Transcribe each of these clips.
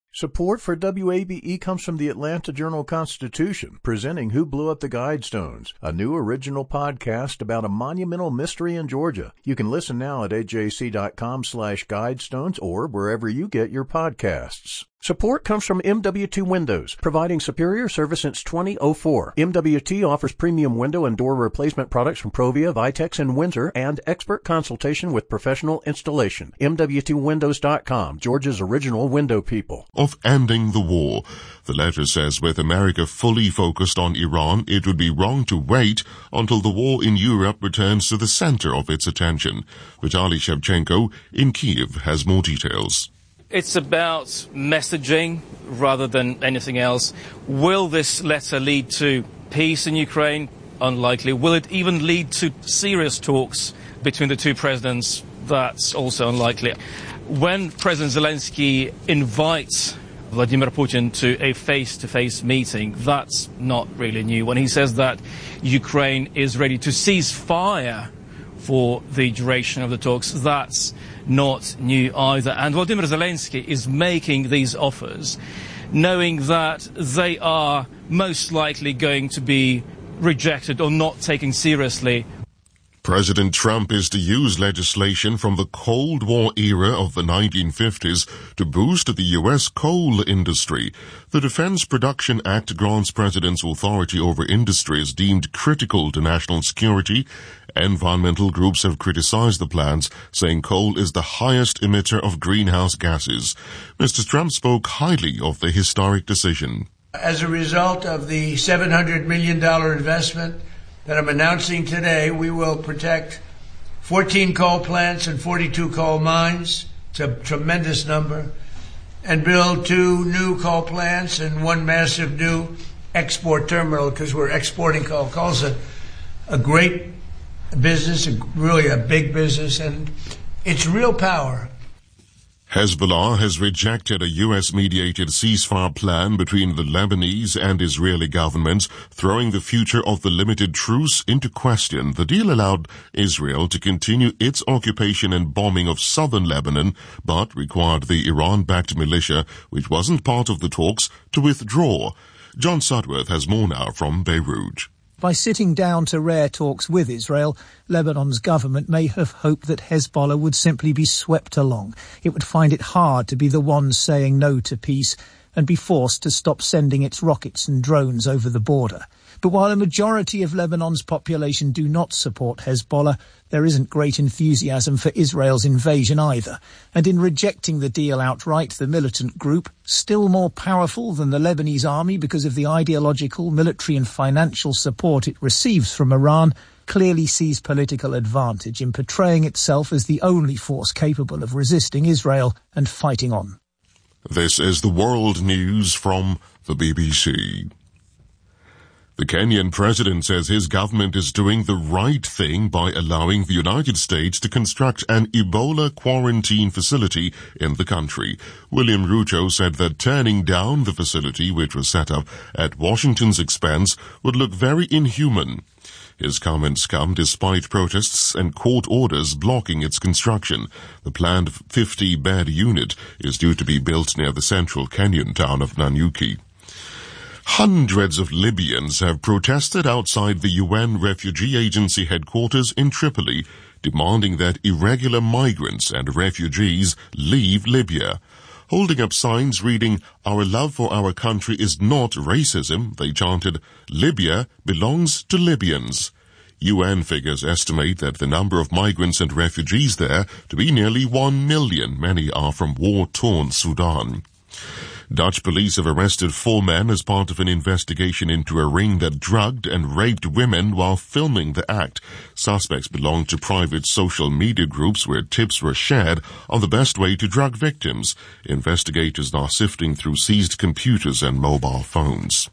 Support for WABE comes from the Atlanta Journal-Constitution, presenting Who Blew Up the Guidestones, a new original podcast about a monumental mystery in Georgia. You can listen now at ajc.com/guidestones or wherever you get your podcasts. Support comes from MWT Windows, providing superior service since 2004. MWT offers premium window and door replacement products from Provia, Vitex, and Windsor, and expert consultation with professional installation. MWTWindows.com, Georgia's original window people. Of ending the war. The letter says with America fully focused on Iran, it would be wrong to wait until the war in Europe returns to the center of its attention. Vitaly Shevchenko in Kyiv has more details. It's about messaging rather than anything else. Will this letter lead to peace in Ukraine? Unlikely. Will it even lead to serious talks between the two presidents? That's also unlikely. When President Zelensky invites Vladimir Putin to a face-to-face meeting, that's not really new. When he says that Ukraine is ready to cease fire for the duration of the talks, that's not new either. And Volodymyr Zelensky is making these offers knowing that they are most likely going to be rejected or not taken seriously. President Trump is to use legislation from the Cold War era of the 1950s to boost the U.S. coal industry. The Defense Production Act grants presidents authority over industries deemed critical to national security. Environmental groups have criticized the plans, saying coal is the highest emitter of greenhouse gases. Mr. Trump spoke highly of the historic decision. As a result of the $700 million investment that I'm announcing today, we will protect 14 coal plants and 42 coal mines. It's a tremendous number. And build 2 new coal plants and 1 massive new export terminal, because we're exporting coal. Coal's a great business, really a big business, and it's real power. Hezbollah has rejected a U.S.-mediated ceasefire plan between the Lebanese and Israeli governments, throwing the future of the limited truce into question. The deal allowed Israel to continue its occupation and bombing of southern Lebanon, but required the Iran-backed militia, which wasn't part of the talks, to withdraw. John Sudworth has more now from Beirut. By sitting down to rare talks with Israel, Lebanon's government may have hoped that Hezbollah would simply be swept along. It would find it hard to be the one saying no to peace and be forced to stop sending its rockets and drones over the border. But while a majority of Lebanon's population do not support Hezbollah, there isn't great enthusiasm for Israel's invasion either. And in rejecting the deal outright, the militant group, still more powerful than the Lebanese army because of the ideological, military and financial support it receives from Iran, clearly sees political advantage in portraying itself as the only force capable of resisting Israel and fighting on. This is the World News from the BBC. The Kenyan president says his government is doing the right thing by allowing the United States to construct an Ebola quarantine facility in the country. William Ruto said that turning down the facility, which was set up at Washington's expense, would look very inhuman. His comments come despite protests and court orders blocking its construction. The planned 50-bed unit is due to be built near the central Kenyan town of Nanyuki. Hundreds of Libyans have protested outside the UN Refugee Agency headquarters in Tripoli, demanding that irregular migrants and refugees leave Libya. Holding up signs reading, "Our love for our country is not racism," they chanted, "Libya belongs to Libyans." UN figures estimate that the number of migrants and refugees there to be nearly 1 million. Many are from war-torn Sudan. Dutch police have arrested 4 men as part of an investigation into a ring that drugged and raped women while filming the act. Suspects belonged to private social media groups where tips were shared on the best way to drug victims. Investigators are sifting through seized computers and mobile phones.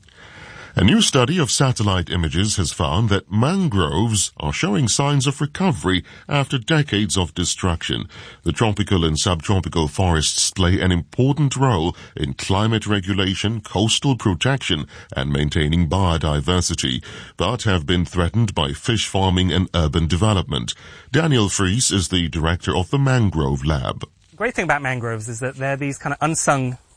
A new study of satellite images has found that mangroves are showing signs of recovery after decades of destruction. The tropical and subtropical forests play an important role in climate regulation, coastal protection, and maintaining biodiversity, but have been threatened by fish farming and urban development. Daniel Fries is the director of the Mangrove Lab. The great thing about mangroves is that they're these kind of unsung